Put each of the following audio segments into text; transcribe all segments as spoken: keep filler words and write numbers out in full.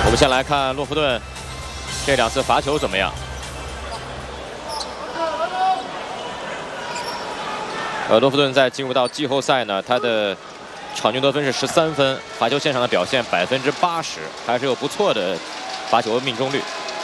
我们先来看洛夫顿这两次罚球怎么样。呃，洛夫顿在进入到季后赛呢，他的场均得分是十三分，罚球线上的表现百分之八十，还是有不错的罚球命中率。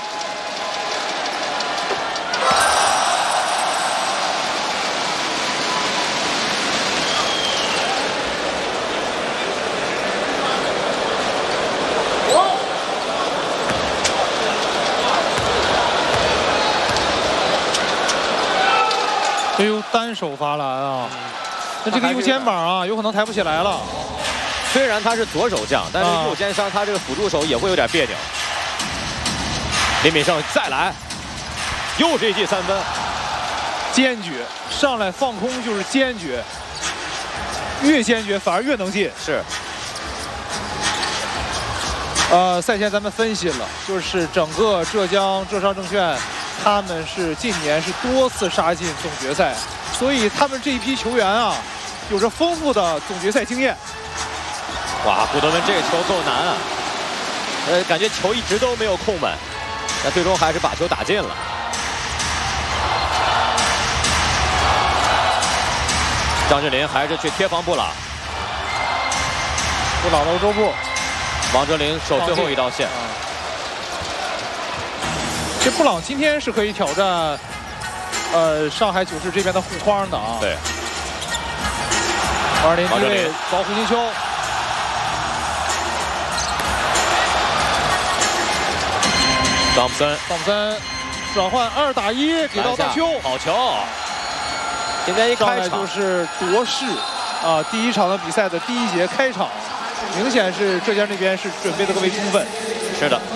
哎呦，单手罚篮啊！那这个右肩膀啊，有可能抬不起来了。 虽然他是左手将，但是右肩伤，他这个辅助手也会有点别扭。林敏胜再来，又是一记三分， 坚决上来放空就是坚决，越坚决反而越能进。 是。 呃，赛前咱们分析了，就是整个浙江浙商证券。 他们是近年是多次杀进总决赛，所以他们这一批球员啊，有着丰富的总决赛经验。 哇，古德文这个球够难啊！呃，感觉球一直都没有控稳，但最终还是把球打进了。张智霖还是去贴防布朗， 布朗的欧洲步， 王哲林守最后一道线。 这布朗今天是可以挑战，呃，上海九世这边的护框的啊。 对。 王哲林低位找胡金秋， 汤普森， 汤普森转换二打一给到大邱， 好球！今天一开场就是夺势啊，第一场的比赛的第一节开场，明显是浙江这边是准备的更为充分。 是的。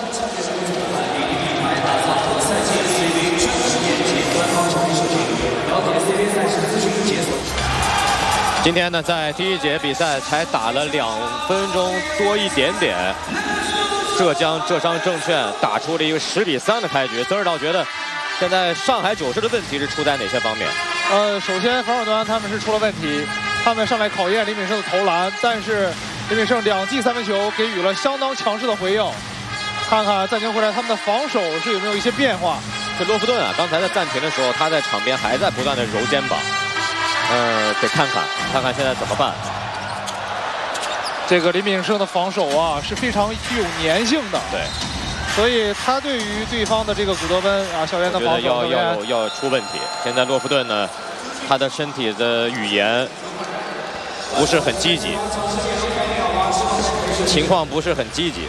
今天呢，在第一节比赛才打了两分钟多一点点，浙江浙商证券打出了一个十比三的开局。泽尔道觉得，现在上海九世的问题是出在哪些方面？ 呃，首先防守端他们是出了问题，他们上来考验林敏胜的投篮，但是林敏胜两记三分球给予了相当强势的回应。看看暂停回来他们的防守是有没有一些变化。 这洛夫顿啊，刚才在暂停的时候，他在场边还在不断的揉肩膀。 呃，得看看，看看现在怎么办。 这个林敏胜的防守啊是非常具有粘性的， 对， 所以他对于对方的这个古德温啊，校园的防守要要要出问题。现在洛夫顿呢，他的身体的语言不是很积极，情况不是很积极。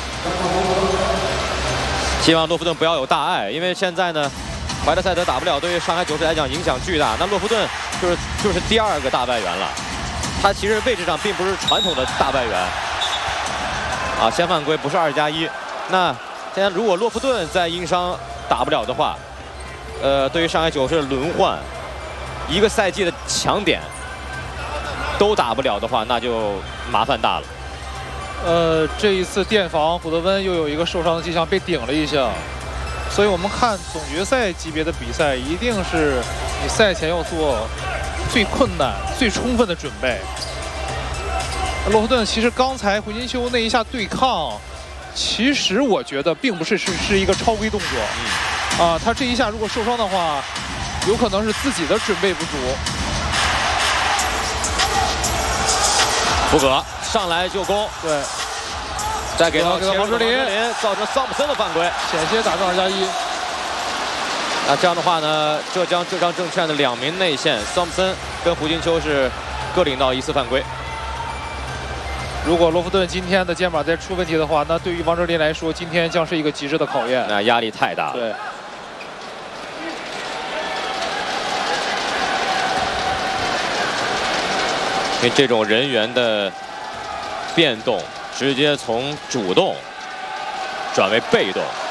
希望洛夫顿不要有大碍，因为现在呢。 怀特塞德打不了，对于上海九世来讲影响巨大。那洛夫顿就是就是第二个大外援了，他其实位置上并不是传统的大外援。啊，先犯规不是二加一。那现在如果洛夫顿在因伤打不了的话，呃，对于上海九世轮换一个赛季的强点都打不了的话，那就麻烦大了。 呃，这一次电防古德温又有一个受伤的迹象，被顶了一下。 所以我们看总决赛级别的比赛，一定是你赛前要做最困难、最充分的准备。洛夫顿其实刚才胡金秋那一下对抗，其实我觉得并不是是是一个超规动作。嗯、啊，他这一下如果受伤的话，有可能是自己的准备不足。 福格上来就攻， 对。 再给到给到王哲林， 造成桑普森的犯规， 险些打成二加一。 那这样的话呢，浙江浙商证券的两名内线桑普森跟胡金秋是各领到一次犯规。 如果洛夫顿今天的肩膀再出问题的话，那对于王哲林来说，今天将是一个极致的考验。 那压力太大了。 对。 因为这种人员的变动。 直接从主动转为被动，